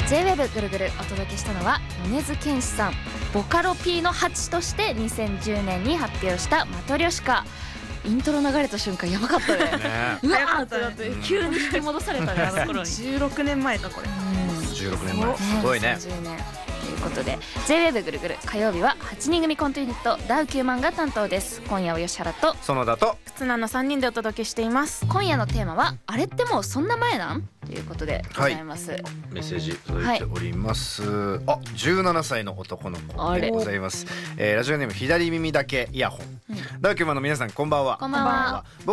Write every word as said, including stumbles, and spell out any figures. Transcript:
ジェイウェーブ ぐるぐるお届けしたのは米津玄師さん、ボカロ P のハチとしてにせんじゅうねんに発表したマトリョシカ。イントロ流れた瞬間やばかったねうわーってなって急に引き戻されたねあの頃にじゅうろくねんまえかこれ。 じゅうろくねんまえ、すごいね。 にせんじゅうねんということで ジェイウェーブ ぐるぐる火曜日ははちにん組コントユニットダウきゅうまんが担当です。今夜は吉原と園田と忽那のさんにんでお届けしています。 今夜のテーマはあれってもうそんな前なんということでございます、はい、 メッセージ届いております、はい、あじゅうななさいの男の子でございます、えー、ラジオネーム左耳だけイヤホン、うん、ダウきゅうまんの皆さんこんばんは。 こんばんは。